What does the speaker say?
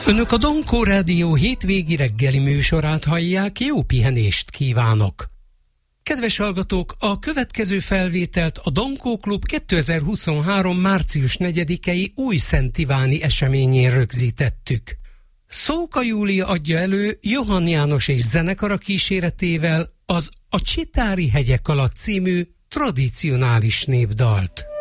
Önök a Dankó Rádió hétvégi reggeli műsorát hallják, jó pihenést kívánok! Kedves hallgatók, a következő felvételt a Dankó Klub 2023. március 4-i Újszent Iváni eseményén rögzítettük. Szóka Júlia adja elő Johann János és zenekara kíséretével az A Csitári hegyek alatt című tradicionális népdalt.